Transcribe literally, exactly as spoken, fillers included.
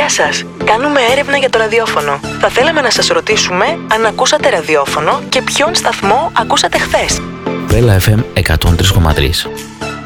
Γεια σας. Κάνουμε έρευνα για το ραδιόφωνο. Θα θέλαμε να σας ρωτήσουμε αν ακούσατε ραδιόφωνο και ποιον σταθμό ακούσατε χθες. Βέλα εφ εμ εκατόν τρία κόμμα τρία.